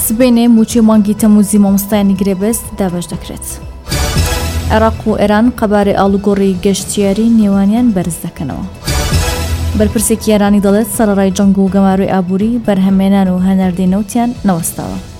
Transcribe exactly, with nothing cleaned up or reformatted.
Sibênê mûçê mangî Temûzî mamosteyên grêbest debeş dikiret. Iraq û Îran qebarê alûgorî geştyarî nêwaniyan berz dikinەwە. Berpirsekî Îranî diڵێت سەرەڕای جەنگ و گەماروی ئابووری بەرهەمهێنان و هەناردەی نەوتیان نەوەستاوە.